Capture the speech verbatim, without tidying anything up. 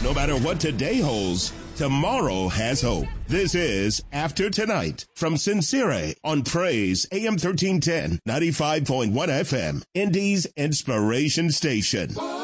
No matter what today holds, tomorrow has hope. This is After Tonight from Sincere on Praise A M thirteen ten, ninety-five point one F M, Indy's Inspiration Station.